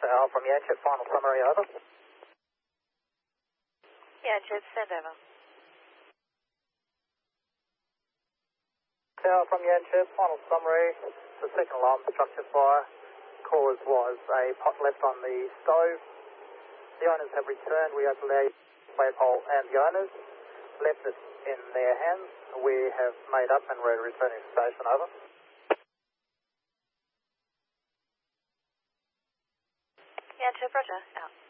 Al from Yanchep, final summary, over. Yanchep, send over. Al from Yanchep, final summary. The second alarm structure fire. Cause was a pot left on the stove. The owners have returned. We opened the wave hole and the owners left it in their hands. We have made up and we're returning to station, over. Yanchep, roger, out.